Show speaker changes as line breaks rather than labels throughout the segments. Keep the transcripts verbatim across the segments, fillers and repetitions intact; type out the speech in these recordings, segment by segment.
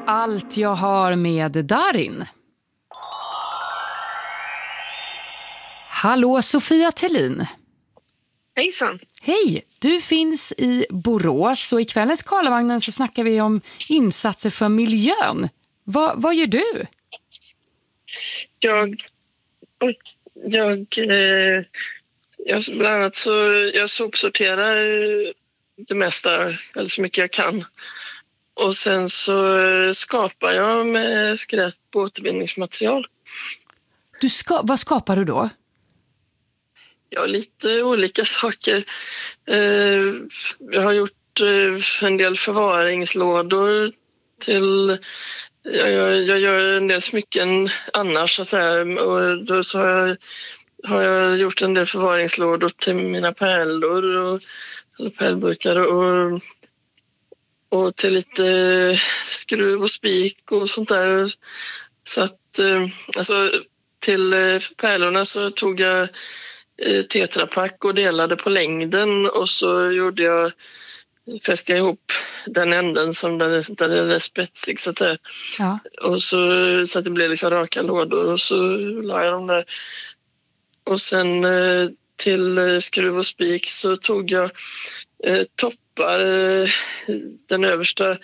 Allt jag har med Darin. Hallå Sofia Tellin.
Hejsan.
Hej, du finns i Borås och i kvällens Karlavagnen så snackar vi om insatser för miljön. Va, vad gör du?
Jag, jag, eh, jag bland annat så jag sopsorterar det mesta, eller så mycket jag kan. Och sen så skapar jag med skräp på återvinningsmaterial.
Du ska, vad skapar du då?
Ja, lite olika saker. Eh, jag har gjort eh, en del förvaringslådor till... Jag, jag, jag gör en del smycken annars, så att säga. Och då så har jag, har jag gjort en del förvaringslådor till mina pärlor och eller pärlburkar och, och till lite skruv och spik och sånt där. Så att, eh, alltså till eh, pärlorna så tog jag tetrapack och delade på längden och så gjorde jag fäste jag ihop den änden som där, där den är spetsig så att säga.
Ja.
Och så, så att det blev liksom raka lådor och så la jag dem där. Och sen till skruv och spik så tog jag eh, toppar den översta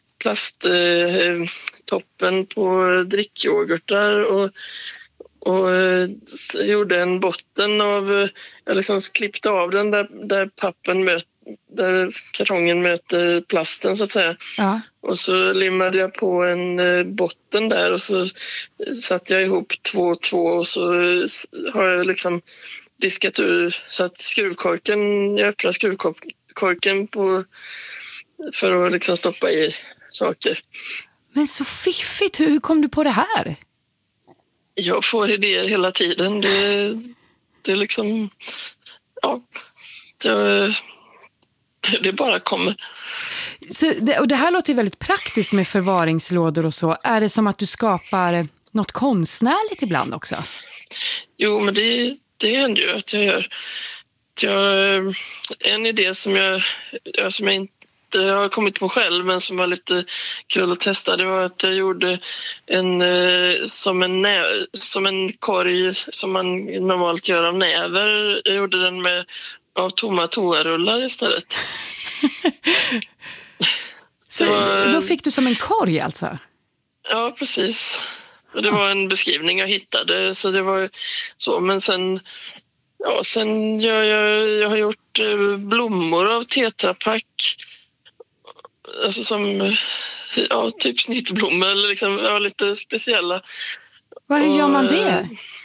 plasttoppen på drickyoghurtar och Och eh, gjorde en botten av, jag liksom klippte av den där, där pappen möt, där kartongen möter plasten så att säga.
Ja.
Och så limmade jag på en eh, botten där och så satte jag ihop två och två och så har jag liksom diskat ur så att skruvkorken, jag öppnar skruvkorken på, för att liksom stoppa i saker.
Men så fiffigt, hur kom du på det här?
Jag får idéer hela tiden. Det, det är liksom... Ja, det, det bara kommer.
Så det, och det här låter ju väldigt praktiskt med förvaringslådor och så. Är det som att du skapar något konstnärligt ibland också?
Jo, men det, det händer ju att jag gör. Jag, en idé som jag, som jag inte jag har kommit på själv men som var lite kul att testa, det var att jag gjorde en eh, som en nä, som en korg som man normalt gör av näver. Jag gjorde den med av tomma toarullar istället.
Så var, då fick du som en korg alltså?
Ja, precis. Och det var en beskrivning jag hittade så det var så, men sen ja, sen jag, jag, jag har gjort blommor av tetrapack. Alltså som ja, typ snittblommor eller liksom, ja, lite speciella.
Vad gör man det?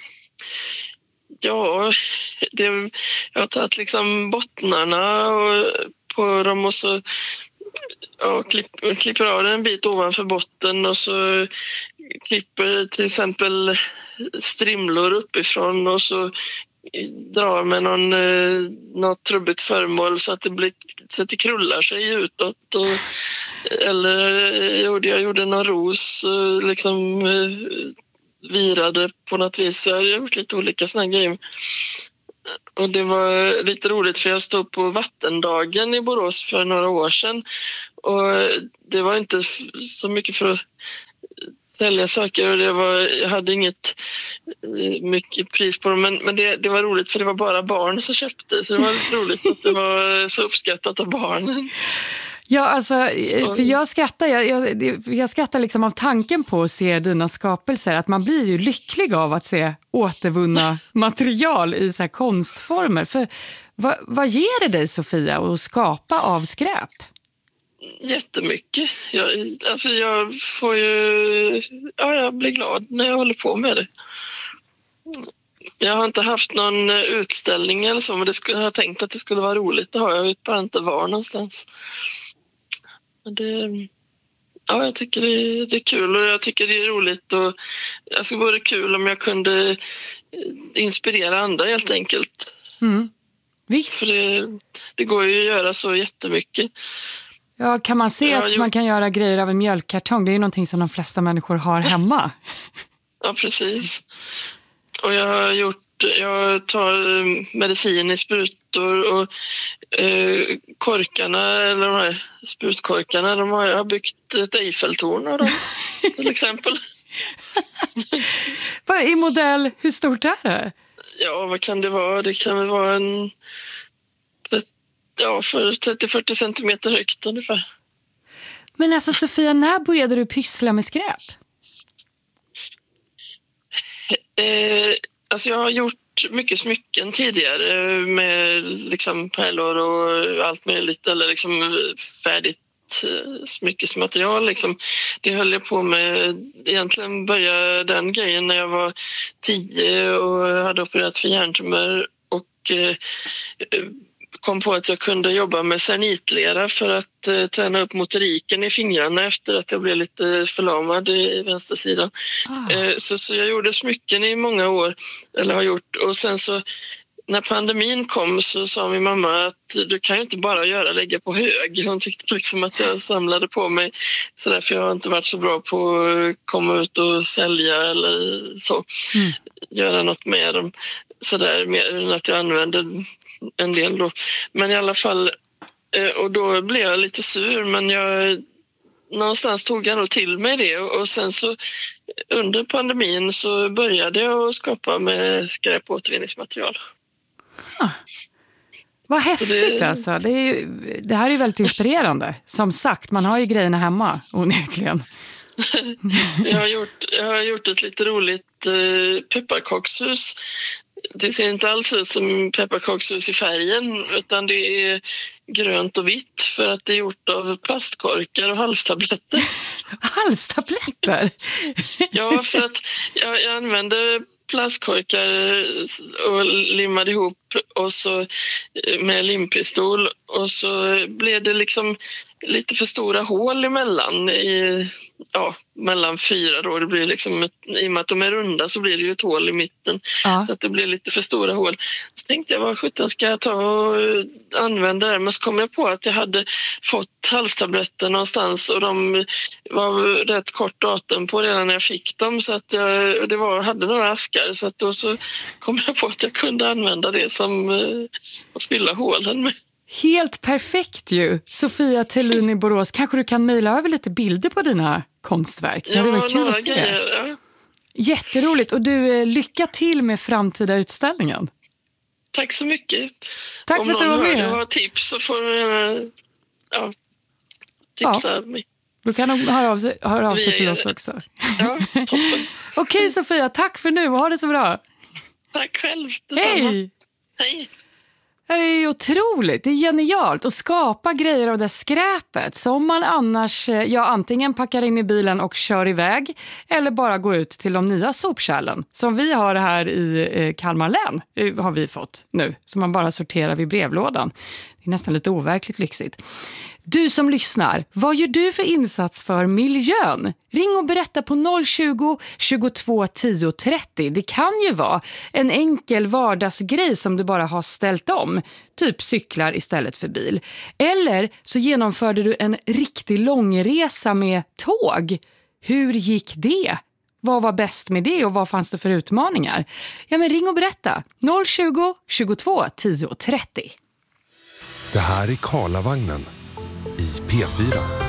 Ja, det, jag har tagit liksom bottnarna och, på dem och så ja, klipp, klipper av en bit ovanför botten och så klipper till exempel strimlor uppifrån och så drar med någon, något trubbigt föremål så att det, blir, så att det krullar sig utåt. Och, eller jag, jag gjorde någon ros liksom virade på något vis. Jag har gjort lite olika såna grejer. Och det var lite roligt för jag stod på Vattendagen i Borås för några år sedan. Och det var inte så mycket för att sälja saker och det var, jag hade inget mycket pris på dem men, men det, det var roligt för det var bara barn som köpte så det var roligt att det var så uppskattat av barnen.
Ja, alltså, för jag skrattar, jag, jag, jag skrattar liksom av tanken på att se dina skapelser, att man blir ju lycklig av att se återvunna material i så här konstformer. För vad, vad ger det dig, Sofia, att skapa av skräp?
Jättemycket. Jag, alltså jag får ju... Ja, jag blir glad när jag håller på med det. Jag har inte haft någon utställning eller så, men det skulle, jag har tänkt att det skulle vara roligt. Det har jag bara inte var någonstans. Det, ja, jag tycker det, det är kul och jag tycker det är roligt. Och jag skulle vara kul om jag kunde inspirera andra helt enkelt.
Mm. Visst.
För det, det går ju att göra så jättemycket.
Ja, kan man se att man kan göra grejer av en mjölkkartong? Det är ju någonting som de flesta människor har hemma.
Ja, precis. Och jag har gjort, jag tar medicin i sprut, rutor och eh, korkarna, eller de här sputkorkarna, de har, jag har byggt ett Eiffeltorn av dem till exempel.
I modell, hur stort är det?
Ja, vad kan det vara? Det kan väl vara en ja, för trettio till fyrtio centimeter högt ungefär.
Men alltså Sofia, när började du pyssla med skräp?
Eh, alltså jag har gjort mycket smycken tidigare med liksom pärlor och allt möjligt, eller liksom färdigt smyckesmaterial. Liksom. Det höll jag på med, egentligen började den grejen när jag var tio och hade opererat för hjärntumör och eh, kom på att jag kunde jobba med cernitlera för att eh, träna upp motoriken i fingrarna efter att jag blev lite förlamad i vänstersidan. Ah. Eh, så, så jag gjorde smycken i många år, eller har gjort, och sen så när pandemin kom så sa min mamma att du kan ju inte bara göra lägga på hög. Hon tyckte liksom att jag samlade på mig sådär, för jag har inte varit så bra på att komma ut och sälja eller så. Mm. Göra något med dem sådär, mer än att jag använde en del då. Men i alla fall, och då blev jag lite sur, men jag någonstans tog jag nog till mig det, och sen så under pandemin så började jag skapa med skräpåtervinningsmaterial.
Ah, vad häftigt det, alltså. Det, är ju, det här är ju väldigt inspirerande. Som sagt, man har ju grejerna hemma, onekligen.
jag, har gjort, jag har gjort ett lite roligt eh, pepparkakshus. Det ser inte alls ut som pepparkakshus i färgen, utan det är grönt och vitt för att det är gjort av plastkorkar och halstabletter.
Halstabletter?
Ja, för att jag, jag använde plastkorkar och limmade ihop och så med limpistol, och så blev det liksom lite för stora hål emellan i, ja, mellan fyra då. Det blir liksom ett, i och med att de är runda så blir det ju ett hål i mitten. Ja. Så att det blir lite för stora hål. Så tänkte jag, vad sjutton ska jag ta och använda det? Men så kom jag på att jag hade fått halstabletter någonstans och de var rätt kort datum på redan när jag fick dem, så att jag det var, hade några askar, så att då så kom jag på att jag kunde använda det som uh, att fylla hålen med.
Helt perfekt ju. Sofia Thelin i Borås, kanske du kan mejla över lite bilder på dina konstverk. Det hade
ja,
varit kul att se.
Grejer, ja.
Jätteroligt, och du, lycka till med framtida utställningen.
Tack så mycket.
Tack
Om
för att du var med.
Om någon har tips så får du ja, tipsa ja. mig.
Du kan nog höra av sig, höra av sig till oss också.
Ja, toppen.
Okej Sofia, tack för nu och ha det så bra.
Tack själv.
Hej!
Hej!
Det är ju otroligt, det är genialt att skapa grejer av det skräpet som man annars ja, antingen packar in i bilen och kör iväg, eller bara går ut till de nya sopkärlen som vi har här i Kalmar län, har vi fått nu, som man bara sorterar vid brevlådan. Det är nästan lite overkligt lyxigt. Du som lyssnar, vad gör du för insats för miljön? Ring och berätta på noll tjugo, tjugotvå, tio, trettio. Det kan ju vara en enkel vardagsgrej som du bara har ställt om. Typ cyklar istället för bil. Eller så genomförde du en riktig långresa med tåg. Hur gick det? Vad var bäst med det och vad fanns det för utmaningar? Ja, men ring och berätta. noll tjugo, tjugotvå, tio, trettio.
Det här är Karlavagnen i P fyra.